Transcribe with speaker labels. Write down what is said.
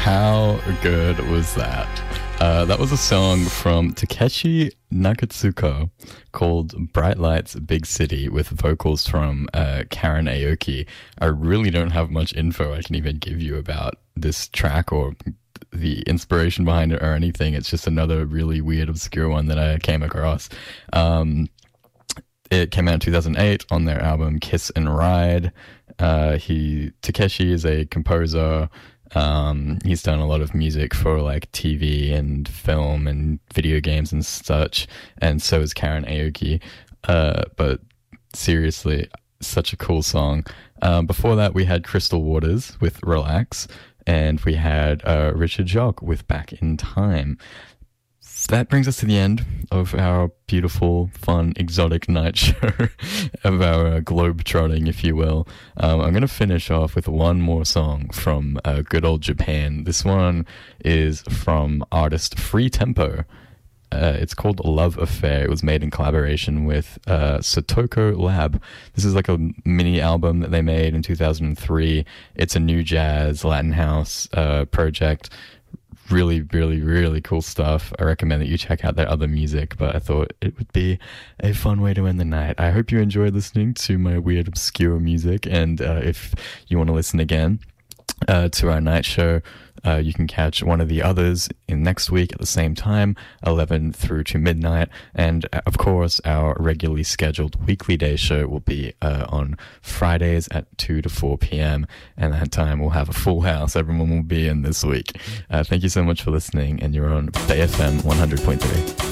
Speaker 1: How good was that? That was a song from Takeshi Nakatsuka called Bright Lights, Big City with vocals from Karen Aoki. I really don't have much info I can even give you about this track or the inspiration behind it or anything. It's just another really weird, obscure one that I came across. It came out in 2008 on their album Kiss and Ride. Takeshi is a composer. He's done a lot of music for like TV and film and video games and such, and so is Karen Aoki. But seriously, such a cool song. Before that, we had Crystal Waters with Relax, and we had Richard Jacques with Back in Time. That brings us to the end of our beautiful, fun, exotic night show, of our globe trotting, if you will. I'm going to finish off with one more song from good old Japan. This one is from artist Free Tempo. It's called Love Affair. It was made in collaboration with Satoko Lab. This is like a mini album that they made in 2003. It's a new jazz, Latin house project. Really, really, really cool stuff. I recommend that you check out their other music, but I thought it would be a fun way to end the night. I hope you enjoyed listening to my weird, obscure music, and if you want to listen again to our night show, you can catch one of the others in next week at the same time, 11 through to midnight. And of course, our regularly scheduled weekly day show will be on Fridays at 2 to 4 p.m. And that time we'll have a full house. Everyone will be in this week. Thank you so much for listening, and you're on Bay FM 100.3.